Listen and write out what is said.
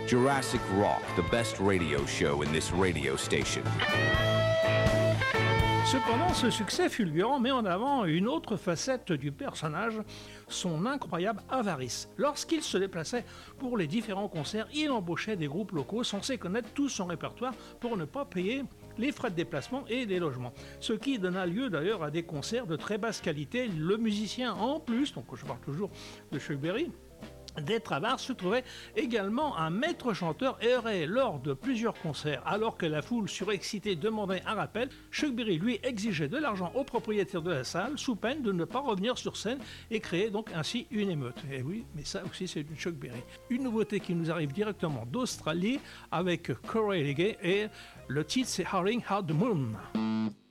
Jurassic Rock, the best radio show in this radio station. Cependant, ce succès fulgurant met en avant une autre facette du personnage, son incroyable avarice. Lorsqu'il se déplaçait pour les différents concerts, il embauchait des groupes locaux censés connaître tout son répertoire pour ne pas payer les frais de déplacement et des logements. Ce qui donna lieu d'ailleurs à des concerts de très basse qualité. Le musicien en plus, donc je parle toujours de Chuck Berry, d'être avare, se trouvait également un maître chanteur erré lors de plusieurs concerts. Alors que la foule surexcitée demandait un rappel, Chuck Berry lui exigeait de l'argent au propriétaire de la salle sous peine de ne pas revenir sur scène et créer donc ainsi une émeute. Et oui, mais ça aussi c'est du Chuck Berry. Une nouveauté qui nous arrive directement d'Australie avec Corey Legay et le titre c'est Howling at the Moon.